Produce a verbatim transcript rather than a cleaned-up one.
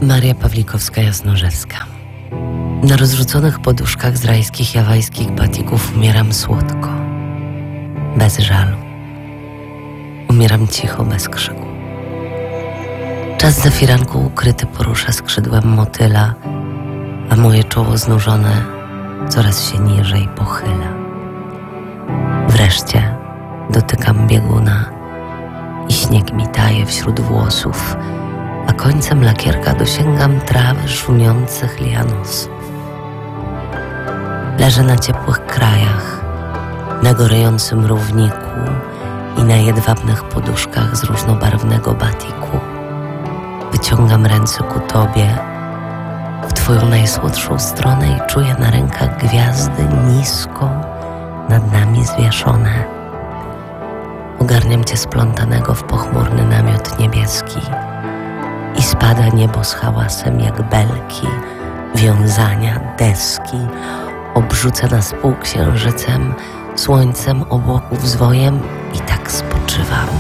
Maria Pawlikowska-Jasnorzewska. Na rozrzuconych poduszkach z rajskich jawajskich batików umieram słodko, bez żalu. Umieram cicho, bez krzyku. Czas za firanką ukryty porusza skrzydłem motyla, a moje czoło znużone coraz się niżej pochyla. Wreszcie dotykam bieguna i śnieg mi taje wśród włosów, a końcem lakierka dosięgam trawy szumiących lianosów. Leżę na ciepłych krajach, na gorejącym równiku i na jedwabnych poduszkach z różnobarwnego batiku. Wyciągam ręce ku Tobie, w Twoją najsłodszą stronę i czuję na rękach gwiazdy nisko nad nami zwieszone. Ogarniam Cię splątanego w pochmurny namiot niebieski i spada niebo z hałasem jak belki, wiązania, deski. Obrzuca nas półksiężycem, słońcem, obłoków zwojem i tak spoczywamy.